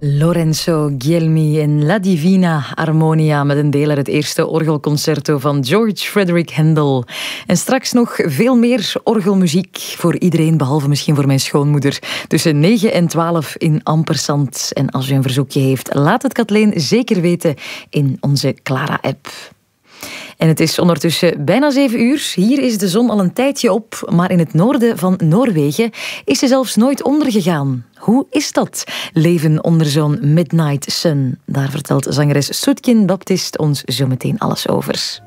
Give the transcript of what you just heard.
Lorenzo Guglielmi in La Divina Armonia met een deel uit het eerste orgelconcerto van George Frederick Handel. En straks nog veel meer orgelmuziek voor iedereen, behalve misschien voor mijn schoonmoeder. Tussen 9 en 12 in Ampersand. En als u een verzoekje heeft, laat het Kathleen zeker weten in onze Clara-app. En het is ondertussen bijna 7 uur. Hier is de zon al een tijdje op, maar in het noorden van Noorwegen is ze zelfs nooit ondergegaan. Hoe is dat, leven onder zo'n midnight sun? Daar vertelt zangeres Soetkin Baptist ons zo meteen alles over.